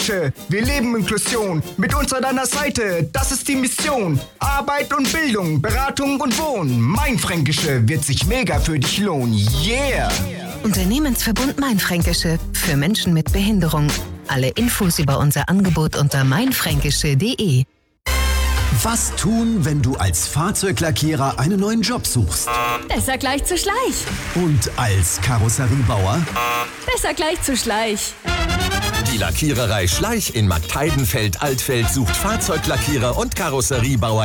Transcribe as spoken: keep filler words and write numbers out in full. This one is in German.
Wir leben Inklusion, mit uns an deiner Seite, das ist die Mission. Arbeit und Bildung, Beratung und Wohnen. Mainfränkische wird sich mega für dich lohnen, yeah! Unternehmensverbund Mainfränkische für Menschen mit Behinderung. Alle Infos über unser Angebot unter mainfränkische punkt de. Was tun, wenn du als Fahrzeuglackierer einen neuen Job suchst? Besser gleich zu Schleich. Und als Karosseriebauer? Besser gleich zu Schleich. Die Lackiererei Schleich in Marktheidenfeld-Altfeld sucht Fahrzeuglackierer und Karosseriebauer